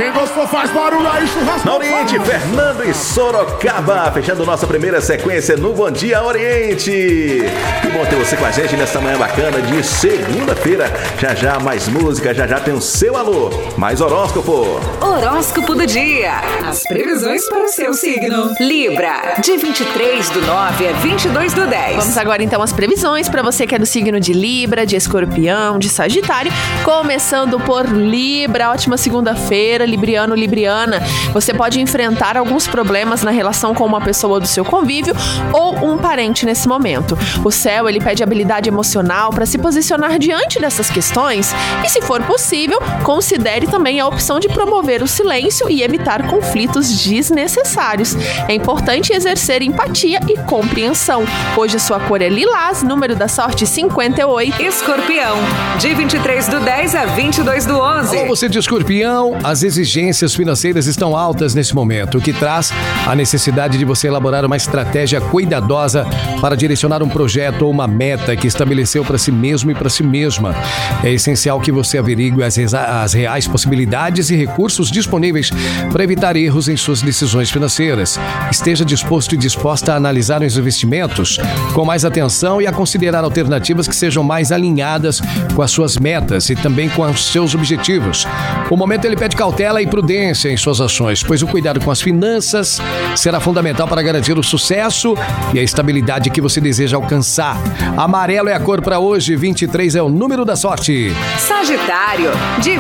Quem gostou faz barulho aí, churrasco. No Oriente, Fernando e Sorocaba, fechando nossa primeira sequência no Bom Dia Oriente. Que bom ter você com a gente nessa manhã bacana de segunda-feira. Já mais música, já tem o seu alô. Mais horóscopo. Horóscopo do dia. As previsões para o seu signo. Libra, de 23/9 a 22/10. Vamos agora então às previsões para você que é do signo de Libra, de Escorpião, de Sagitário. Começando por Libra, ótima segunda-feira, Libriano, Libriana. Você pode enfrentar alguns problemas na relação com uma pessoa do seu convívio ou um parente nesse momento. O céu, ele pede habilidade emocional para se posicionar diante dessas questões e, se for possível, considere também a opção de promover o silêncio e evitar conflitos desnecessários. É importante exercer empatia e compreensão. Hoje a sua cor é lilás, número da sorte 58. Escorpião, de 23/10 a 22/11. Alô, você de Escorpião, as exigências financeiras estão altas nesse momento, o que traz a necessidade de você elaborar uma estratégia cuidadosa para direcionar um projeto ou uma meta que estabeleceu para si mesmo e para si mesma. É essencial que você averigue as reais possibilidades e recursos disponíveis para evitar erros em suas decisões financeiras. Esteja disposto e disposta a analisar os investimentos com mais atenção e a considerar alternativas que sejam mais alinhadas com as suas metas e também com os seus objetivos. O momento ele pede cautela e prudência em suas ações, pois o cuidado com as finanças será fundamental para garantir o sucesso e a estabilidade que você deseja alcançar. Amarelo é a cor para hoje, 23 é o número da sorte. Sagitário, de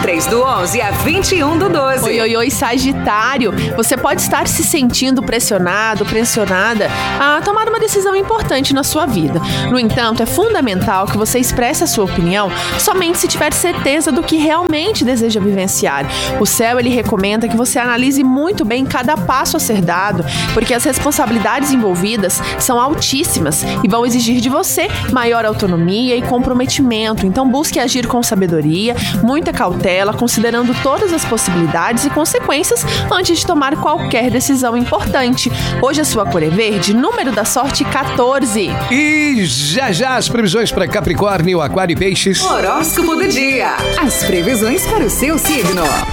23/11 a 21/12. Oi, Sagitário. Você pode estar se sentindo pressionado, pressionada a tomar uma decisão importante na sua vida. No entanto, é fundamental que você expresse a sua opinião somente se tiver certeza do que realmente deseja vivenciar. O céu, ele recomenda que você analise muito bem cada passo a ser dado, porque as responsabilidades envolvidas são altíssimas e vão exigir de você maior autonomia e comprometimento. Então, busque agir com sabedoria, muita cautela, considerando todas as possibilidades e consequências antes de tomar qualquer decisão importante. Hoje a sua cor é verde, número da sorte 14. E já as previsões para Capricórnio, Aquário e Peixes. Horóscopo do dia. As previsões para o seu signo.